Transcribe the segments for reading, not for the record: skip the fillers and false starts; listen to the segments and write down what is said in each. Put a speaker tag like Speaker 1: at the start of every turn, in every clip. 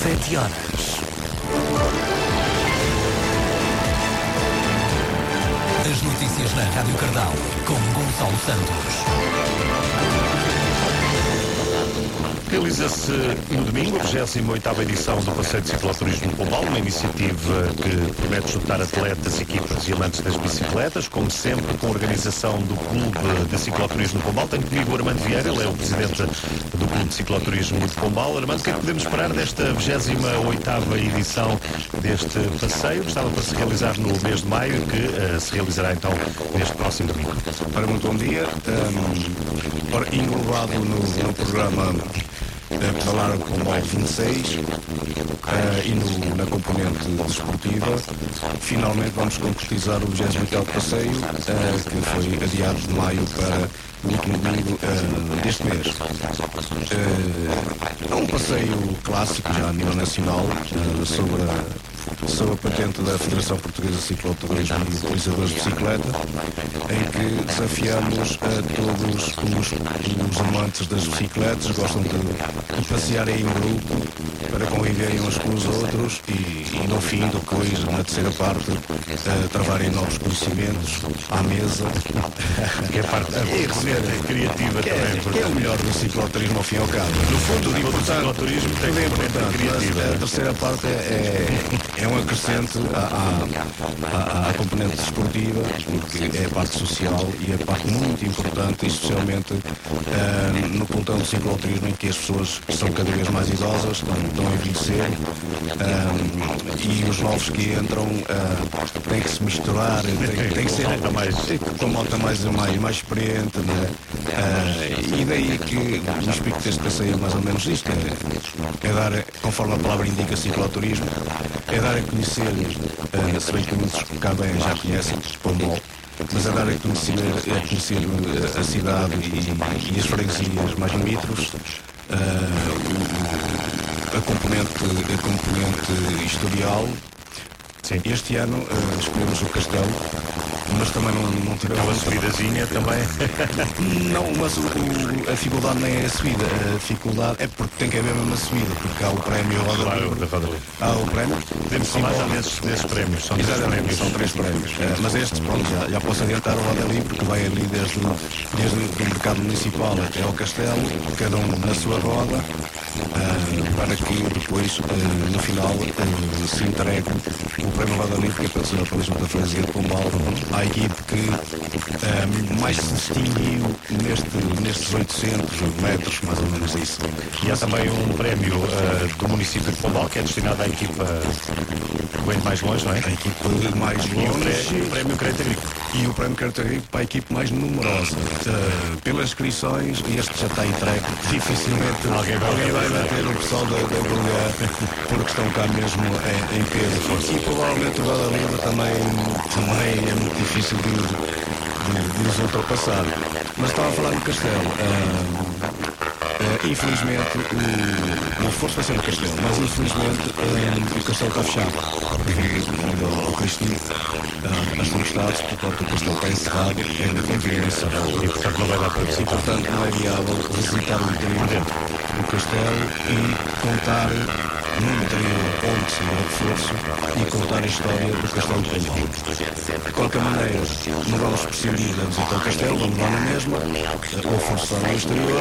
Speaker 1: 17 horas. As notícias na Rádio Cardal, com Gonçalo Santos.
Speaker 2: Realiza-se no domingo a 28ª edição do Passeio de Cicloturismo de Pombal, uma iniciativa que promete juntar atletas, equipas e amantes das bicicletas, como sempre, com a organização do Clube de Cicloturismo de Pombal. Tenho comigo o Armando Vieira, ele é o presidente do Clube de Cicloturismo de Pombal. Armando, o que é que podemos esperar desta 28ª edição deste passeio, que estava para se realizar no mês de maio e que se realizará então neste próximo domingo?
Speaker 3: Para muito bom dia. Englobado no programa Pedalar Pombal 26 e na componente desportiva, finalmente vamos concretizar o 28º passeio, que foi adiado de maio para o último domingo deste mês. É um passeio clássico já a nível nacional, sob a patente da Federação Portuguesa de Cicloturismo e Utilizadores de Bicicleta, em que desafiamos a todos os amantes das bicicletas, gostam de passear em grupo para conviverem uns com os outros e no fim, depois, na terceira parte, travarem novos conhecimentos à mesa.
Speaker 2: Que é a parte criativa também.
Speaker 3: Que é o melhor do cicloturismo ao fim e ao cabo.
Speaker 2: No fundo, o cicloturismo tem
Speaker 3: tudo é
Speaker 2: componente criativa.
Speaker 3: A terceira parte é um acrescente à componente desportiva, porque é a parte social e é a parte muito importante, especialmente no pelotão do cicloturismo, em que as pessoas são cada vez mais idosas, estão a envelhecer, e os novos que entram têm que se misturar, tem que ser com a malta mais experiente, né? E daí que o espírito deste passeio é mais ou menos isto, é dar, conforme a palavra indica, cicloturismo, é dar a conhecer, se bem que muitos cá bem já conhecem Pombal, mas a dar a conhecer a cidade e as freguesias mais limítrofes, a componente historial.
Speaker 2: Sim.
Speaker 3: Este ano escolhemos o Castelo, mas também não tivemos
Speaker 2: uma subidazinha também.
Speaker 3: Não, mas a dificuldade nem é a subida, a dificuldade é porque tem que haver uma subida, porque há o prémio Roda Livre. Há o prémio.
Speaker 2: Podemos falar já nesses prémios. São
Speaker 3: três prémios. Mas estes, pronto, já posso adiantar o Roda Livre, que vai ali desde o mercado municipal até ao Castelo, cada um na sua roda, para que depois, no final, se entregue o prémio Roda Livre, que é patrocinado pela Junta da Freguesia de Pombal, à equipe que mais se distinguiu nestes 800 metros, mais ou menos isso.
Speaker 2: E há também um prémio do município de Pombal, que é destinado à equipa que vem de mais longe, não é?
Speaker 3: A equipe mais longe.
Speaker 2: E o prémio Crédito Agrícola.
Speaker 3: E o prémio Crédito Agrícola para a equipe mais numerosa. Pelas inscrições, e este já está entregue, dificilmente alguém vai bater o pessoal da Bulgar, porque estão cá mesmo em peso. E provavelmente o Roda Livre também é muito difícil de os ultrapassar. Mas estava a falar do Castelo. Infelizmente, o esforço vai ser no Castelo, mas infelizmente o Castelo está fechado. Devido ao Cristo, as tempestades, portanto o Castelo está encerrado em encerrado.
Speaker 2: E portanto não vai dar para
Speaker 3: E portanto não é viável visitar o interior do Castelo e contar no interior onde se dá reforço e contar a história do Castelo de Pombal. De qualquer maneira, não vamos prescindir da visita ao Castelo, vamos lá na mesma, ou forçar no exterior,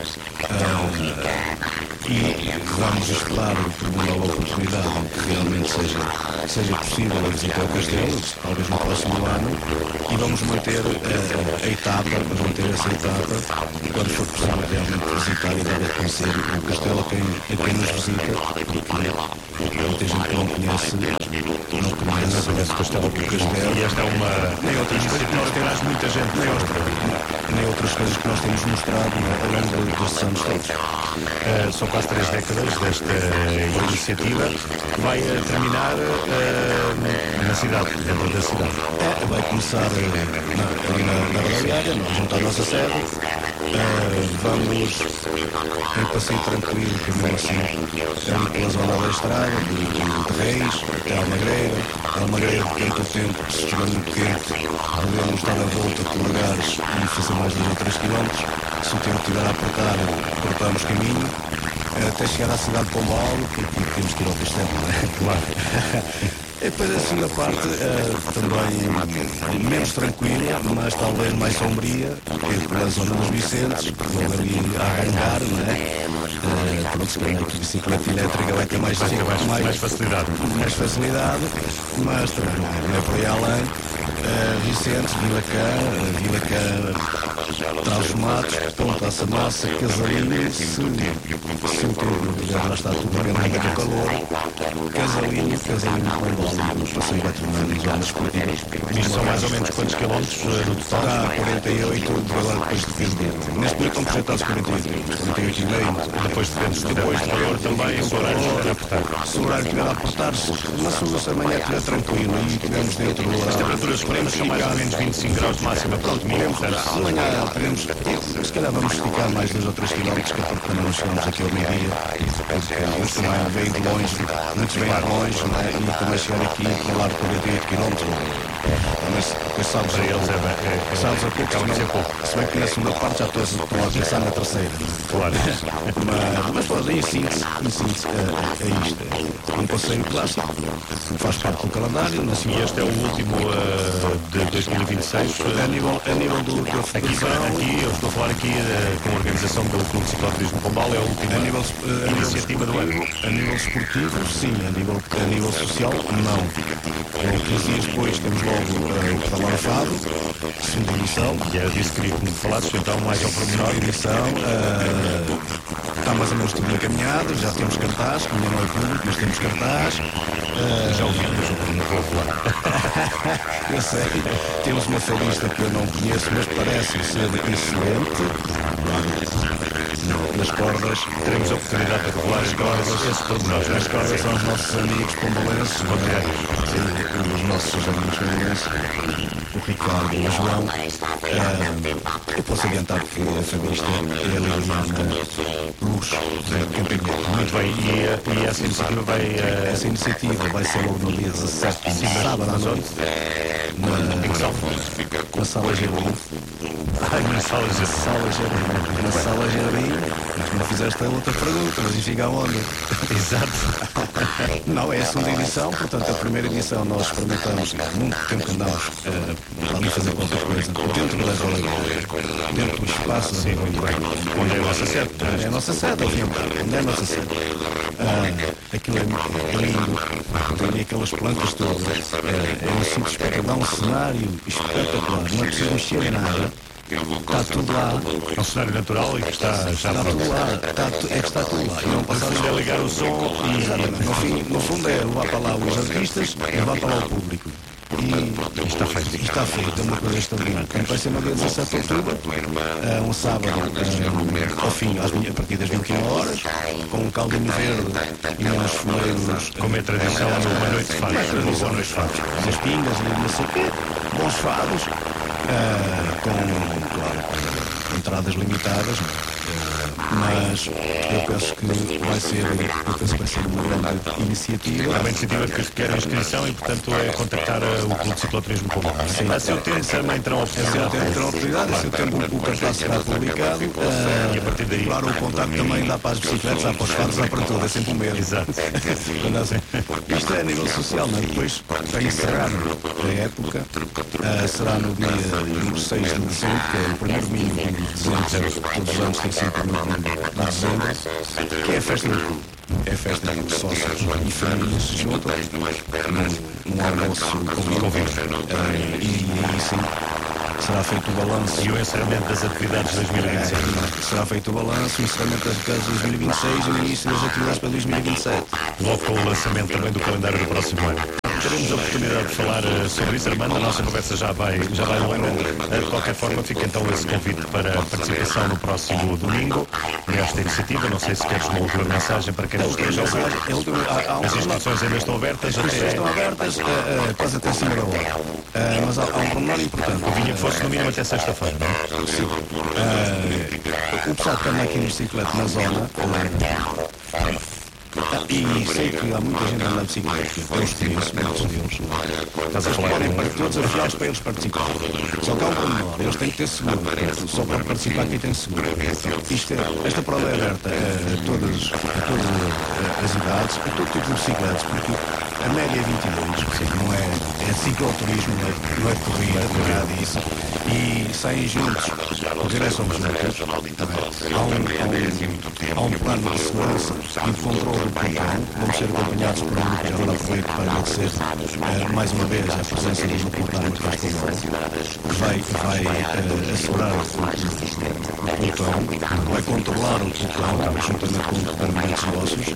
Speaker 3: e vamos esperar por uma nova oportunidade em que realmente seja possível a visita ao Castelo, talvez no próximo ano, e vamos manter essa etapa, quando for possível realmente visitar e dar a conhecer o Castelo a quem nos visita, porque muita gente que não conhece o Castelo.
Speaker 2: E esta é uma...
Speaker 3: Nem outras coisas que nós temos, muita gente, nem outras coisas que nós temos mostrado ao longo destes anos todos.
Speaker 2: São quase 3 décadas desta iniciativa, que vai terminar na cidade, dentro da cidade.
Speaker 3: Vai começar na rodoviária, junto à nossa sede. Vamos em passeio tranquilo, primeiro assim, pela zona da estrada, de Reis, até Almagreira, depende do tempo, se estiver muito quente, podemos dar a volta por lugares e fazer mais de 2 ou 3 km. Se o tempo estiver a apertar, cortamos caminho até chegar à cidade de Pombal, que aqui temos que ir ao Castelo, não é? Claro. E depois a segunda parte também menos tranquila, mas talvez mais sombria, pela zona dos Vicentes, logo ali a arrancar, não é? Por isso que a bicicleta elétrica vai ter mais facilidade, mas também não é por aí além. Vicentes, Vila Cá, Trás-os-Matos, Ponta Nossa, Casalinho, se o tempo já está tudo bem do calor, Casalinho Pombal, passeio património, zonas esportivas.
Speaker 2: Isto são mais ou menos quantos quilómetros no total?
Speaker 3: Está a 48, agora depois depende. Neste momento estão projetados 48 e meio.
Speaker 2: Depois depende de calor também, o horário estiver a apertar.
Speaker 3: Se o horário estiver a apertar-se, mas se amanhã estiver tranquilo e estivermos dentro do horário.
Speaker 2: As temperaturas supremas são mais ou menos 25 graus de máxima para o domingo.
Speaker 3: Amanhã podemos, se calhar vamos esticar mais 2 ou 3 quilómetros, que é porque não chegamos aqui ao meio-dia. Eles também vêm de longe, muitos vêm de longe, e também chegar aqui para lá de 48 quilómetros. Mas depois sabes a eles, sabes a pouco, se bem que na segunda parte já estão a pensar na terceira.
Speaker 2: Claro.
Speaker 3: Mas pode, em síntese, é isto. Um passeio clássico, faz parte do calendário nacional.
Speaker 2: E este é o último de 2026.
Speaker 3: A nível do que
Speaker 2: aqui, eu estou a falar aqui com a organização do Clube de Cicloturismo Pombal, é a última iniciativa do ano.
Speaker 3: A nível esportivo, sim. A nível social, não. 15 dias depois temos logo o Pedal Fado, segunda edição.
Speaker 2: E era disso que queria que me falasses, então, mais ao pormenor.
Speaker 3: Edição, está mais ou menos tudo encaminhado, já temos cartaz, que ainda não é público, mas temos cartaz.
Speaker 2: Já ouvimos o povo lá.
Speaker 3: Eu sei, temos uma felista que eu não conheço, mas parece ser excelente. Nas cordas,
Speaker 2: teremos a oportunidade de revelar as cordas, esse pormenor.
Speaker 3: As cordas são os nossos amigos pombalenses, os nossos amigos pombalenses, o Ricardo e o João. Eu posso adiantar que a felista é a Liliana Luz, de Campinho.
Speaker 2: Muito bem, e essa iniciativa vai...
Speaker 3: Essa iniciativa vai ser logo no dia 17, sábado à noite, na Sala Jardim.
Speaker 2: Na
Speaker 3: Sala Jardim. Mas não fizeste a outra pergunta, mas isto fica aonde?
Speaker 2: Exato.
Speaker 3: Não, é a segunda edição, portanto a primeira edição nós experimentamos muito tempo que andámos ali fazer qualquer coisa dentro da Zona, dentro do espaço,
Speaker 2: sim, onde é a nossa sede.
Speaker 3: É a nossa sede, ao fim, onde é a nossa sede. Aquilo é lindo, tem ali aquelas plantas todas, é um sítio espetacular, dá um cenário espetacular, não é preciso mexer em nada. Está tudo lá.
Speaker 2: É um cenário natural e que está já
Speaker 3: tudo lá. Está tudo lá. E não passar
Speaker 2: é ligar o som
Speaker 3: e no fundo é levar para lá os artistas e levar para lá o público. E está feito, é uma coisa extraordinária. Vai ser no dia 17 de outubro, um sábado, ao fim, a partir das 21 horas, com um caldinho verde e uns fuleiros.
Speaker 2: Como é tradição, uma noite de fado.
Speaker 3: Uma noite de fado. As pingas e não sei o quê, bons fados. Com, claro, entradas limitadas, mas eu penso que vai ser uma grande iniciativa.
Speaker 2: É uma iniciativa que requer inscrição e, portanto, é contactar o Clube de Cicloturismo Pombal.
Speaker 3: Sim.
Speaker 2: A seu tempo também terão a oportunidade.
Speaker 3: A seu tempo o cartaz será publicado.
Speaker 2: E a partir daí.
Speaker 3: Claro, o contacto também dá para as bicicletas, dá para os fados, dá para tudo, é sempre o mesmo.
Speaker 2: Exato.
Speaker 3: Isto é a nível social, não é? Depois, para encerrar a época, será no dia 6 de dezembro, que é o primeiro domingo de dezembro, todos os anos tem sempre no dezembro, que é a festa do clube. É a festa em que sócios e famílias se juntam num almoço convívio. E aí sim, será feito o balanço.
Speaker 2: E o encerramento das atividades de 2026.
Speaker 3: Será feito o balanço, o encerramento das atividades de 2026 e o início das atividades para 2027.
Speaker 2: Logo com o lançamento também do calendário do próximo ano. Teremos a oportunidade de falar sobre isso, Armando. A nossa conversa já vai longa. De qualquer forma, fica então esse convite para a participação no próximo domingo nesta iniciativa. Não sei se queres uma última mensagem para quem nos esteja a ouvir. As inscrições ainda estão abertas.
Speaker 3: Estão abertas quase até cima da hora. Mas há um pormenor importante.
Speaker 2: Eu vinha que fosse no mínimo até sexta-feira, não é?
Speaker 3: Sim. O pessoal que anda aqui no bicicleta na zona, E sei que há muita gente a andar de bicicleta, eu os conheço, muitos deles.
Speaker 2: Estás a falar
Speaker 3: Estou a desafiá-los para eles participarem. Só que há um pormenor, eles têm que ter seguro. Só para participar quem tem seguro. Esta prova é aberta a todas as idades, a todo tipo de bicicletas, porque a média é 22, não é cicloturismo, não é corrida, não é nada disso. E saem juntos, os direitos são juntos. Há um plano de segurança e de controle do pelotão. Vamos ser acompanhados por um grupo, e agora aproveito para agradecer mais uma vez a presença do pelotão no Castelão, que vai assegurar o pelotão, vai controlar o pelotão, juntamente com determinados negócios.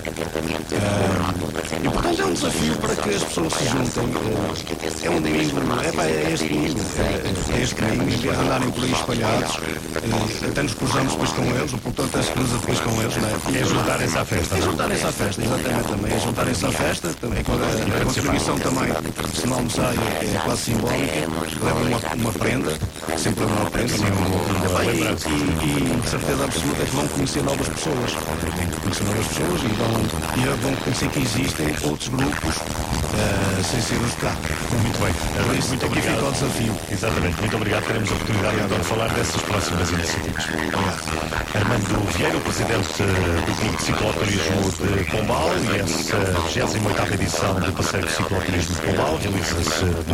Speaker 3: E portanto é um desafio para que as pessoas se juntem. É um domingo, é este domingo, em vez de andarem por aí espalhados, até nos cruzamos depois com eles, o pelotão até se cruza depois com eles,
Speaker 2: é juntarem-se à festa.
Speaker 3: É juntarem-se à festa, exatamente, também. É juntarem-se à festa, também, a contribuição também, se não almoçar, é quase simbólica, levam uma prenda, sempre uma prenda, e de certeza absoluta é que vão conhecer novas pessoas. Têm que conhecer novas pessoas e vão conhecer que existem outros grupos sem ser os de cá.
Speaker 2: Muito bem.
Speaker 3: Por isso,
Speaker 2: Muito
Speaker 3: aqui
Speaker 2: obrigado.
Speaker 3: fica o desafio.
Speaker 2: Exatamente. Muito obrigado. Teremos a oportunidade então de falar dessas próximas iniciativas. Armando Vieira, o presidente do Clube de Cicloturismo de Pombal, e essa 28ª edição do Passeio de Cicloturismo de Pombal realiza-se